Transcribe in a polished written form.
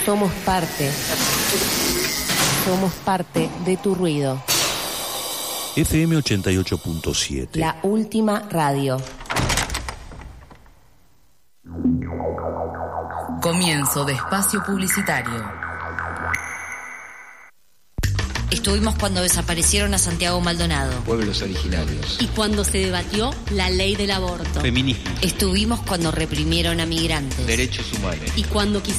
Somos parte. Somos parte de tu ruido. FM 88.7. La última radio. Comienzo de espacio publicitario. Estuvimos cuando desaparecieron a Santiago Maldonado. Pueblos originarios. Y cuando se debatió la ley del aborto. Feminismo. Estuvimos cuando reprimieron a migrantes. Derechos humanos. Y cuando